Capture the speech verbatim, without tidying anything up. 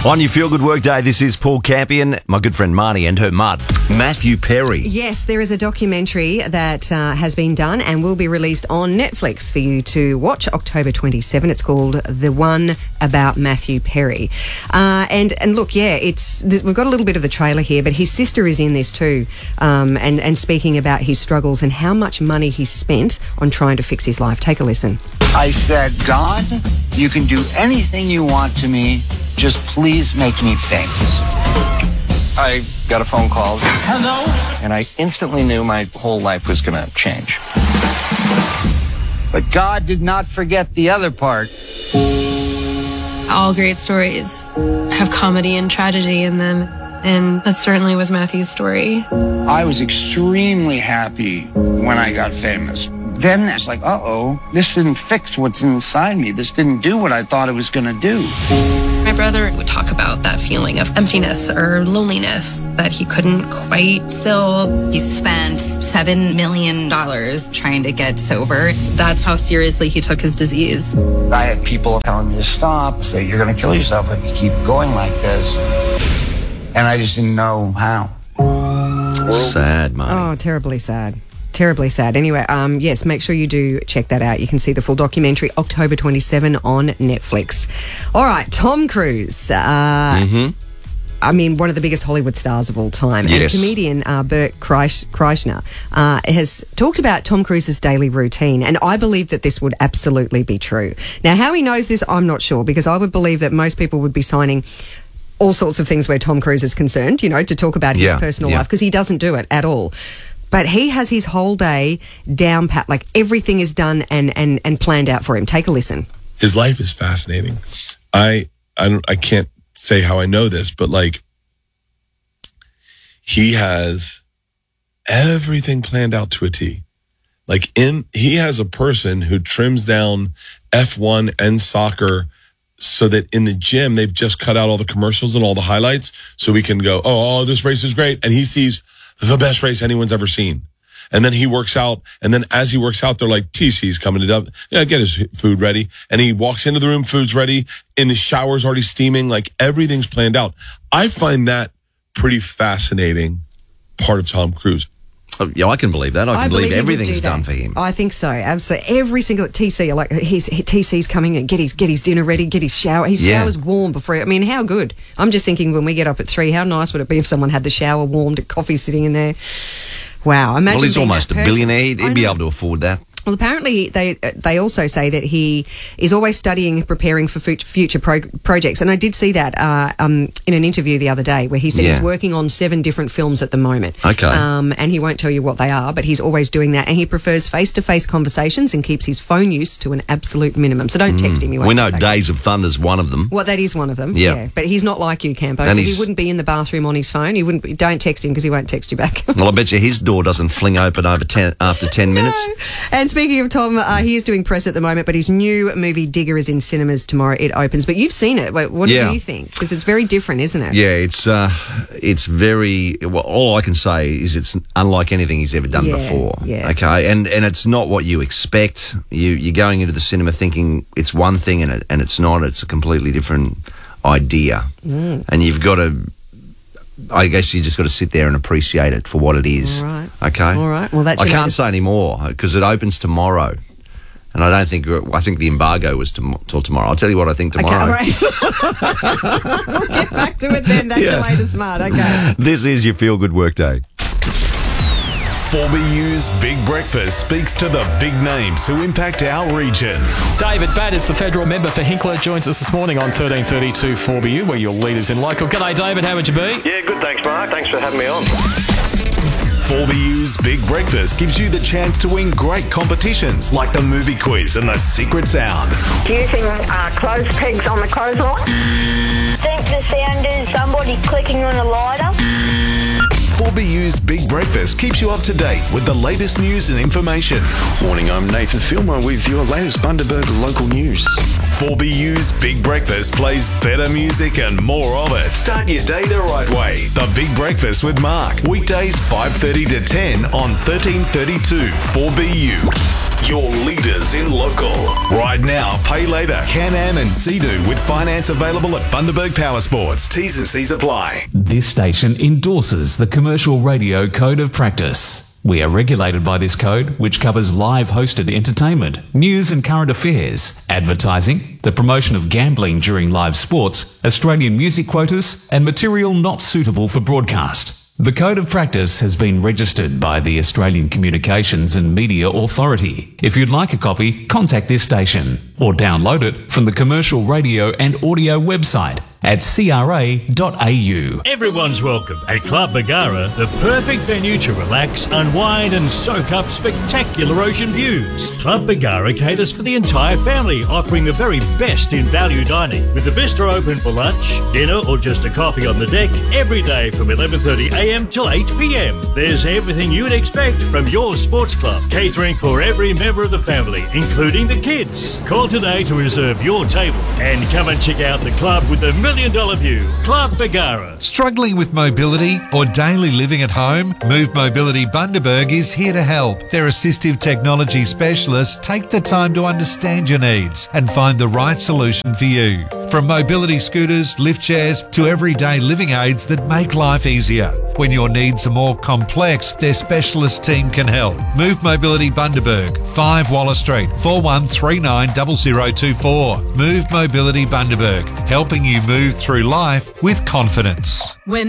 On your Feel Good Work Day, this is Paul Campion, my good friend Marnie and her mud, Matthew Perry. Yes, there is a documentary that uh, has been done and will be released on Netflix for you to watch October twenty-seventh. It's called The One About Matthew Perry. Uh, and, and look, yeah, it's we've got a little bit of the trailer here, but his sister is in this too, um, and, and speaking about his struggles and how much money he's spent on trying to fix his life. Take a listen. I said, God, you can do anything you want to me. Just please make me famous. I got a phone call. Hello? And I instantly knew my whole life was going to change. But God did not forget the other part. All great stories have comedy and tragedy in them, and that certainly was Matthew's story. I was extremely happy when I got famous. Then it's like, uh-oh, this didn't fix what's inside me. This didn't do what I thought it was going to do. My brother would talk about that feeling of emptiness or loneliness that he couldn't quite fill. He spent seven million dollars trying to get sober. That's how seriously he took his disease. I had people telling me to stop, say, you're going to kill yourself if you keep going like this. And I just didn't know how. Sad, mate. Oh, terribly sad. Terribly sad. Anyway, um, yes, make sure you do check that out. You can see the full documentary October twenty-seventh on Netflix. All right, Tom Cruise. Uh, mm-hmm. I mean, one of the biggest Hollywood stars of all time. Yes. And comedian uh, Bert Kreisch- Kreischer uh, has talked about Tom Cruise's daily routine, and I believe that this would absolutely be true. Now, how he knows this, I'm not sure, because I would believe that most people would be signing all sorts of things where Tom Cruise is concerned, you know, to talk about his yeah, personal yeah. life, because he doesn't do it at all. But he has his whole day down pat, like everything is done and, and, and planned out for him. Take a listen. His life is fascinating. I I don't, I can't say how I know this, but like he has everything planned out to a T. Like in he has a person who trims down F one and soccer so that in the gym they've just cut out all the commercials and all the highlights so we can go, oh, oh this race is great, and he sees the best race anyone's ever seen. And then he works out. And then as he works out, they're like, T C's coming to dub. Yeah, get his food ready. And he walks into the room, food's ready. In the shower's already steaming. Like everything's planned out. I find that pretty fascinating part of Tom Cruise. Oh, yeah, I can believe that. I can I believe, believe he would everything's do that. done for him. I think so. Absolutely. Every single T C, like his T C's coming and get his get his dinner ready, get his shower. His Yeah. shower's warm before. I mean, how good? I'm just thinking when we get up at three, how nice would it be if someone had the shower warmed, coffee sitting in there? Wow. Imagine Well, he's being almost a that person. billionaire. He'd, I he'd be know. able to afford that. Well, apparently they they also say that he is always studying and preparing for fut- future pro- projects. And I did see that uh, um, in an interview the other day where he said Yeah. he's working on seven different films at the moment. Okay. Um, and he won't tell you what they are, but he's always doing that. And he prefers face-to-face conversations and keeps his phone use to an absolute minimum. So don't text him. You won't We know get back. Days of Thunder's one of them. Well, that is one of them. Yeah. Yeah. But he's not like you, Campo. And So he he's- wouldn't be in the bathroom on his phone. He wouldn't. Be, don't text him because he won't text you back. Well, I bet you his door doesn't fling open over ten, after ten minutes. No. And speaking of Tom, uh, he is doing press at the moment, but his new movie Digger is in cinemas tomorrow. It opens. But you've seen it. Wait, what Yeah. do you think? Because it's very different, isn't it? Yeah, it's uh, it's very. Well, all I can say is it's unlike anything he's ever done Yeah, before. yeah. Okay, and and it's not what you expect. You you're going into the cinema thinking it's one thing, and it and it's not. It's a completely different idea, Mm. and you've got to. I guess you just got to sit there and appreciate it for what it is. All right. Okay. All right. Well, that's I your can't latest- say any more because it opens tomorrow. And I don't think, I think the embargo was tom- till tomorrow. I'll tell you what I think Okay, tomorrow. all right. We'll get back to it then. That's Yeah. your latest smart. Okay. This is your Feel Good Work Day. four B U's Big Breakfast speaks to the big names who impact our region. David Batters, the federal member for Hinkler, joins us this morning on thirteen thirty-two four B U, where your leaders in local. G'day, David. How would you be? Yeah, good, thanks, Mark. Thanks for having me on. four B U's Big Breakfast gives you the chance to win great competitions like the movie quiz and the secret sound. Using uh, clothes pegs on the clothesline. Think the sound is somebody clicking on a lighter. four B U's Big Breakfast keeps you up to date with the latest news and information. Morning, I'm Nathan Filmer with your latest Bundaberg local news. four B U's Big Breakfast plays better music and more of it. Start your day the right way. The Big Breakfast with Mark. Weekdays five thirty to ten on thirteen thirty-two four B U. your leaders in local. Ride now, pay later. Can-Am and Sea-Doo with finance available at Bundaberg Power Sports. T's and C's apply. This station endorses the Commercial Radio Code of Practice. We are regulated by this code, which covers live hosted entertainment, news and current affairs, advertising, the promotion of gambling during live sports, Australian music quotas, and material not suitable for broadcast. The Code of Practice has been registered by the Australian Communications and Media Authority. If you'd like a copy, contact this station or download it from the Commercial Radio and Audio website at c r a dot a u. Everyone's welcome at Club Bargara, the perfect venue to relax, unwind and soak up spectacular ocean views. Club Bargara caters for the entire family, offering the very best in value dining, with the bistro open for lunch, dinner or just a coffee on the deck every day from eleven thirty a m till eight p m. There's everything you'd expect from your sports club, catering for every member of the family, including the kids. Call today to reserve your table and come and check out the club with the million dollar view. Club Bargara. Struggling with mobility or daily living at home? Move Mobility Bundaberg is here to help. Their assistive technology specialists take the time to understand your needs and find the right solution for you. From mobility scooters, lift chairs to everyday living aids that make life easier. When your needs are more complex, their specialist team can help. Move Mobility Bundaberg, five Wallace Street, four one three nine zero zero two four. Move Mobility Bundaberg, helping you move through life with confidence. When